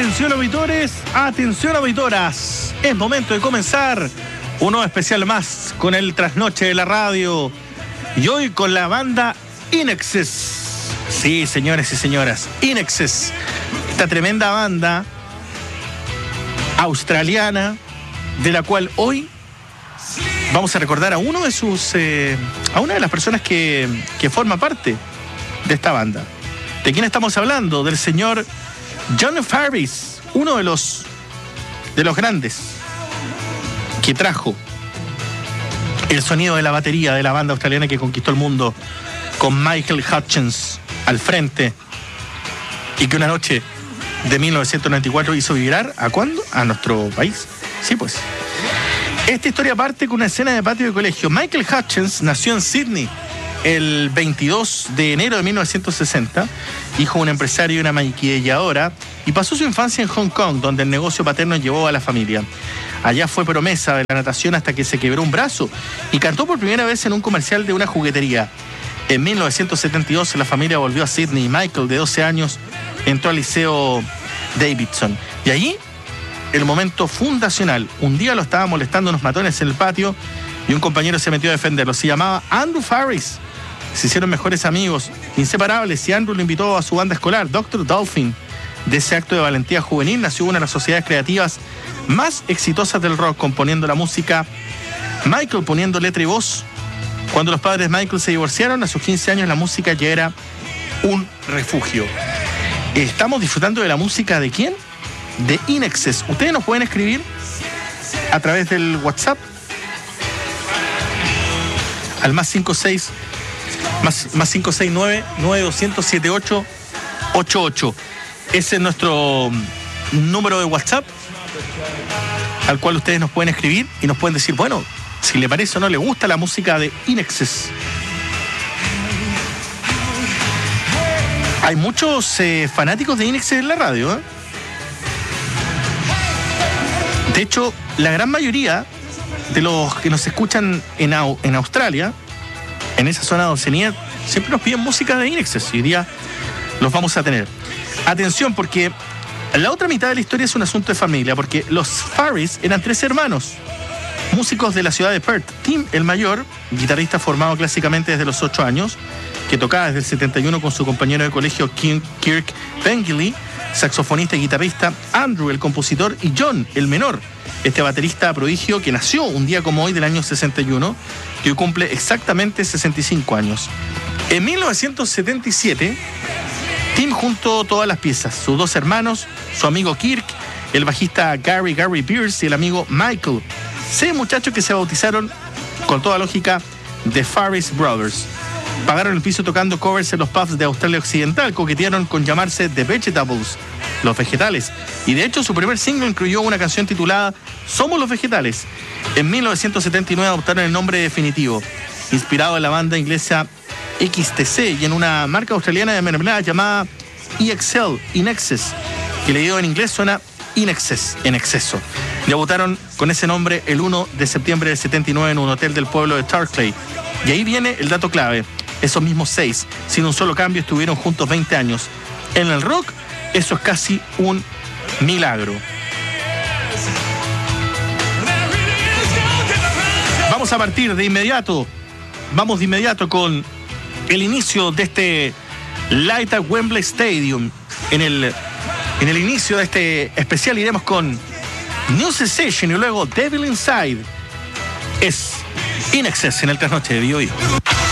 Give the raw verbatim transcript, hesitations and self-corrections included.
Atención auditores, atención auditoras. Es momento de comenzar un nuevo especial más con el trasnoche de la radio. Y hoy con la banda Inexes. Sí, señores y señoras, Inexes. Esta tremenda banda australiana de la cual hoy vamos a recordar a uno de sus eh, a una de las personas que, que forma parte de esta banda. ¿De quién estamos hablando? Del señor Jon Farriss, uno de los de los grandes que trajo el sonido de la batería de la banda australiana que conquistó el mundo, con Michael Hutchence al frente, y que una noche de mil novecientos noventa y cuatro hizo vibrar ¿a cuándo? A nuestro país. Sí, pues. Esta historia parte con una escena de patio de colegio. Michael Hutchence nació en Sydney el veintidós de enero de mil novecientos sesenta, hijo de un empresario y una maquilladora, y pasó su infancia en Hong Kong, donde el negocio paterno llevó a la familia. Allá fue promesa de la natación hasta que se quebró un brazo y cantó por primera vez en un comercial de una juguetería. En mil novecientos setenta y dos la familia volvió a Sydney y Michael, de doce años, entró al Liceo Davidson. Y allí, el momento fundacional. Un día lo estaban molestando unos matones en el patio y un compañero se metió a defenderlo. Se llamaba Andrew Farriss. Se hicieron mejores amigos, inseparables, y Andrew lo invitó a su banda escolar, doctor Dolphin. De ese acto de valentía juvenil nació una de las sociedades creativas más exitosas del rock, componiendo la música, Michael poniendo letra y voz. Cuando los padres de Michael se divorciaron a sus quince años, la música ya era un refugio. Estamos disfrutando de la música ¿de quién? De Inexes. Ustedes nos pueden escribir a través del WhatsApp al más cinco seis más, más cinco seis nueve, nueve dos cero cero, siete ocho ocho ocho. Ese es nuestro número de WhatsApp al cual ustedes nos pueden escribir y nos pueden decir, bueno, si le parece o no le gusta la música de Inexes. Hay muchos eh, fanáticos de Inexes en la radio, ¿eh? De hecho, la gran mayoría de los que nos escuchan en, Au- en Australia, en esa zona de Oceanía, siempre nos piden música de Inexes, y hoy día los vamos a tener. Atención, porque la otra mitad de la historia es un asunto de familia, porque los Farriss eran tres hermanos, músicos de la ciudad de Perth. Tim, el mayor, guitarrista formado clásicamente desde los ocho años, que tocaba desde el setenta y uno con su compañero de colegio Kirk Pengilly, saxofonista y guitarrista. Andrew, el compositor, y John, el menor, este baterista prodigio que nació un día como hoy del año sesenta y uno, que cumple exactamente sesenta y cinco años. En mil novecientos setenta y siete, Tim juntó todas las piezas, sus dos hermanos, su amigo Kirk, el bajista Gary Gary Pierce y el amigo Michael. Seis muchachos que se bautizaron, con toda lógica, The Farriss Brothers. Pagaron el piso tocando covers en los pubs de Australia Occidental, coquetearon con llamarse The Vegetables, los vegetales, y de hecho su primer single incluyó una canción titulada Somos los Vegetales. En mil novecientos setenta y nueve adoptaron el nombre definitivo, inspirado en la banda inglesa X T C y en una marca australiana de mermelada llamada E X L, Inexes, que leído en inglés suena Inexes, en exceso. Debutaron con ese nombre el uno de septiembre del setenta y nueve en un hotel del pueblo de Tarclay. Y ahí viene el dato clave. Esos mismos seis, sin un solo cambio, estuvieron juntos veinte años. En el rock, eso es casi un milagro. Vamos a partir de inmediato, vamos de inmediato con el inicio de este Light at Wembley Stadium. En el, en el inicio de este especial iremos con New Sensation y luego Devil Inside. Es Inexes en el trasnoche de Bio Bio.